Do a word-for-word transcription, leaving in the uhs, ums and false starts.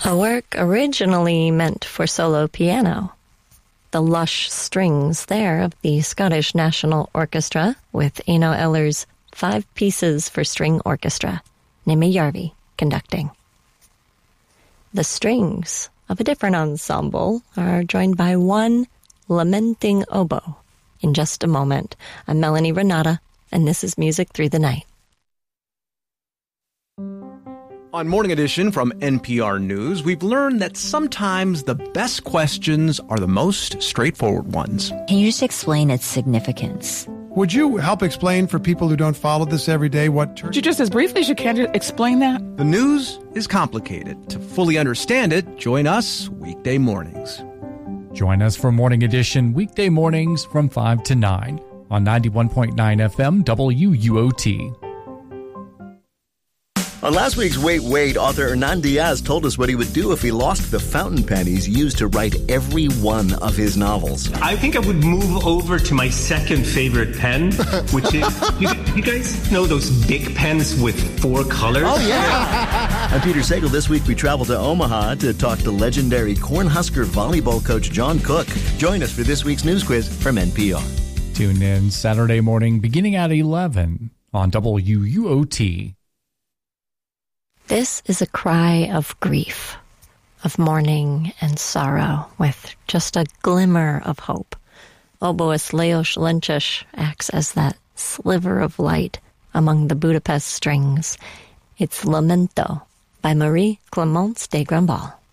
A work originally meant for solo piano. The lush strings there of the Scottish National Orchestra with Eino Eller's Five Pieces for String Orchestra, Nimi Järvi conducting. The strings of a different ensemble are joined by one lamenting oboe. In just a moment, I'm Melanie Renata, and this is Music Through the Night. On Morning Edition from N P R News, we've learned that sometimes the best questions are the most straightforward ones. Can you just explain its significance? Would you help explain for people who don't follow this every day what... Tur- Would you just as briefly as you can explain that? The news is complicated. To fully understand it, join us weekday mornings. Join us for Morning Edition weekday mornings from five to nine on ninety-one point nine F M W U O T. On last week's Wait, Wait, author Hernan Diaz told us what he would do if he lost the fountain pen he's used to write every one of his novels. I think I would move over to my second favorite pen, which is, you, you guys know those big pens with four colors? Oh, yeah. I'm Peter Sagal. This week we travel to Omaha to talk to legendary Cornhusker volleyball coach John Cook. Join us for this week's news quiz from N P R. Tune in Saturday morning beginning at eleven on W U O T. This is a cry of grief, of mourning and sorrow, with just a glimmer of hope. Oboist Lajos Lences acts as that sliver of light among the Budapest strings. It's Lamento by Marie Clémence de Grandval.